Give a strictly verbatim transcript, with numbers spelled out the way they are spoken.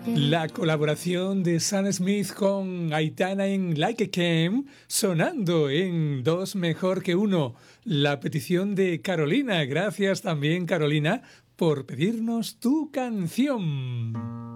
La colaboración de Sam Smith con Aitana en Like a Cam, sonando en Dos Mejor que Uno. La petición de Carolina. Gracias también, Carolina, por pedirnos tu canción.